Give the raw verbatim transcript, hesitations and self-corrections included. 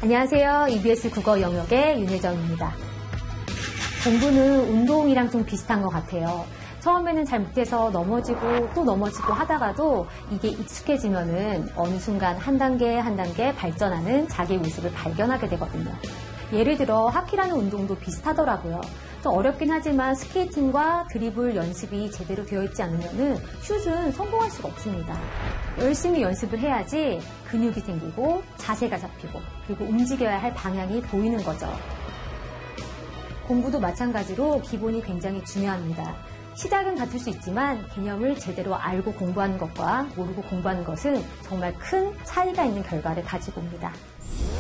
안녕하세요. 이비에스 국어 영역의 윤혜정입니다. 공부는 운동이랑 좀 비슷한 것 같아요. 처음에는 잘 못해서 넘어지고 또 넘어지고 하다가도 이게 익숙해지면은 어느 순간 한 단계 한 단계 발전하는 자기의 모습을 발견하게 되거든요. 예를 들어 하키라는 운동도 비슷하더라고요. 좀 어렵긴 하지만 스케이팅과 드리블 연습이 제대로 되어 있지 않으면은 슛은 성공할 수가 없습니다. 열심히 연습을 해야지 근육이 생기고 자세가 잡히고 그리고 움직여야 할 방향이 보이는 거죠. 공부도 마찬가지로 기본이 굉장히 중요합니다. 시작은 같을 수 있지만 개념을 제대로 알고 공부하는 것과 모르고 공부하는 것은 정말 큰 차이가 있는 결과를 가지고 옵니다.